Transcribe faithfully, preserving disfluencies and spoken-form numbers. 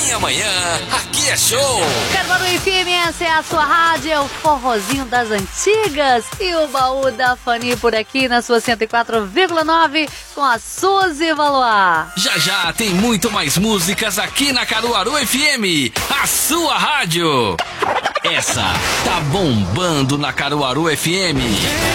Minha Manhã, aqui é show. Caruaru F M, essa é a sua rádio, é o forrozinho das antigas. E o baú da Fani por aqui na sua cento e quatro vírgula nove com a Suzy Valois. Já já tem muito mais músicas aqui na Caruaru F M, a sua rádio. Essa tá bombando na Caruaru F M.